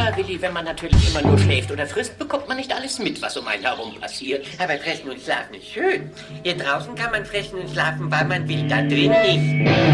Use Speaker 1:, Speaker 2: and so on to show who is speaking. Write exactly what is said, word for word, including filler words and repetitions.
Speaker 1: Ja, Willi, wenn man natürlich immer nur schläft oder frisst, bekommt man nicht alles mit, was um einen herum passiert.
Speaker 2: Aber fressen und schlafen ist schön. Hier draußen kann man fressen und schlafen, weil man will, da drin nicht.